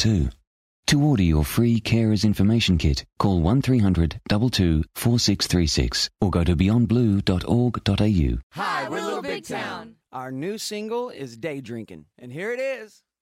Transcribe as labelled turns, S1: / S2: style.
S1: too. To order your free Carers Information Kit, call 1300 22 4636 or go to beyondblue.org.au.
S2: Hi, we're Little Big Town.
S3: Our new single is Day Drinking, and here it is.